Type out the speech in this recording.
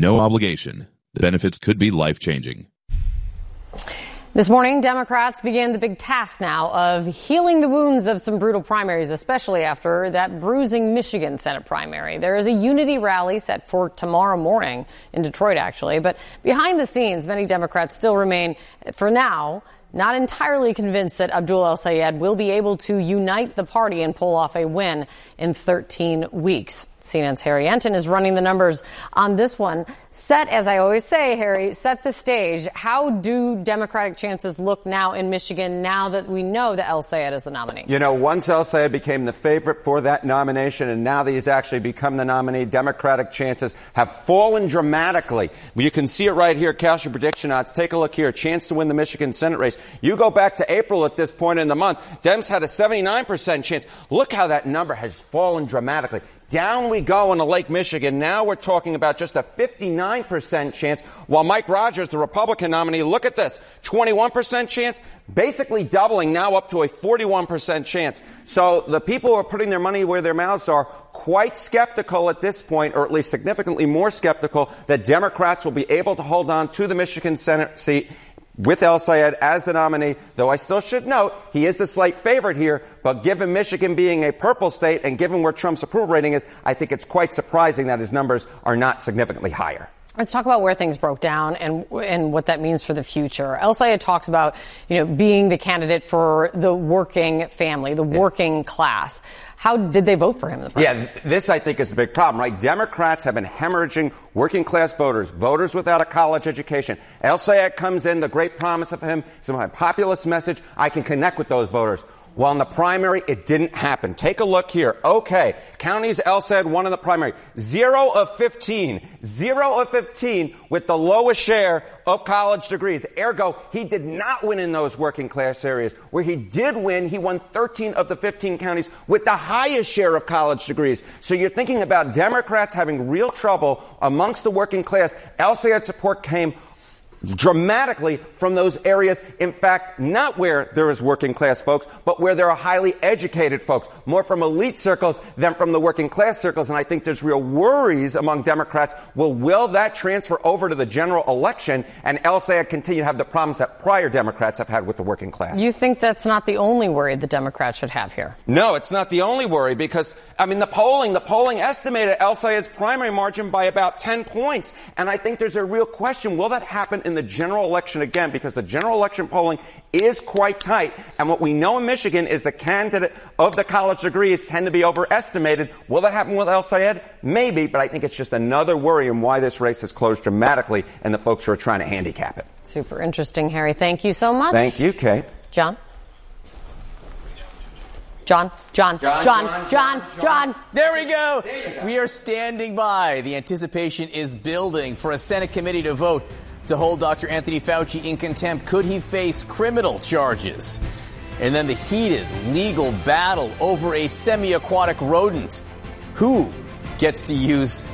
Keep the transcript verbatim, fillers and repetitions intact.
No obligation. The benefits could be life-changing. This morning, Democrats begin the big task now of healing the wounds of some brutal primaries, especially after that bruising Michigan Senate primary. There is a unity rally set for tomorrow morning in Detroit, actually. But behind the scenes, many Democrats still remain, for now, not entirely convinced that Abdul El-Sayed will be able to unite the party and pull off a win in thirteen weeks. C N N's Harry Enton is running the numbers on this one. Set, as I always say, Harry, set the stage. How do Democratic chances look now in Michigan now that we know that El-Sayed is the nominee? You know, once El-Sayed became the favorite for that nomination, and now that he's actually become the nominee, Democratic chances have fallen dramatically. You can see it right here, cast your prediction odds. Take a look here. Chance to win the Michigan Senate race. You go back to April at this point in the month, Dems had a seventy-nine percent chance. Look how that number has fallen dramatically. Down we go into Lake Michigan. Now we're talking about just a fifty-nine percent chance, while Mike Rogers, the Republican nominee, look at this, twenty-one percent chance, basically doubling, now up to a forty-one percent chance. So the people who are putting their money where their mouths are quite skeptical at this point, or at least significantly more skeptical, that Democrats will be able to hold on to the Michigan Senate seat with El-Sayed as the nominee, though I still should note he is the slight favorite here, but given Michigan being a purple state and given where Trump's approval rating is, I think it's quite surprising that his numbers are not significantly higher. Let's talk about where things broke down and and what that means for the future. El-Sayed talks about, you know, being the candidate for the working family, the yeah. working class. How did they vote for him? Yeah, this, I think, is the big problem, right? Democrats have been hemorrhaging working-class voters, voters without a college education. El-Sayed comes in, the great promise of him is my populist message. I can connect with those voters. Well, in the primary, it didn't happen. Take a look here. Okay, counties El-Sayed won in the primary. Zero of fifteen. Zero of fifteen with the lowest share of college degrees. Ergo, he did not win in those working class areas. Where he did win, he won thirteen of the fifteen counties with the highest share of college degrees. So you're thinking about Democrats having real trouble amongst the working class. El-Sayed's support came dramatically from those areas, in fact, not where there is working class folks, but where there are highly educated folks, more from elite circles than from the working class circles. And I think there's real worries among Democrats. Well, will that transfer over to the general election and El-Sayed continue to have the problems that prior Democrats have had with the working class? You think that's not the only worry the Democrats should have here? No, it's not the only worry because, I mean, the polling, the polling estimated El-Sayed's primary margin by about ten points. And I think there's a real question, will that happen in the general election again? Because the general election polling is quite tight. And what we know in Michigan is the candidate of the college degrees tend to be overestimated. Will that happen with El-Sayed? Maybe, but I think it's just another worry in why this race has closed dramatically and the folks who are trying to handicap it. Super interesting, Harry. Thank you so much. Thank you, Kate. John? John, John, John, John, John, John. There we go. There we are standing by. The anticipation is building for a Senate committee to vote to hold Doctor Anthony Fauci in contempt. Could he face criminal charges? And then the heated legal battle over a semi-aquatic rodent. Who gets to use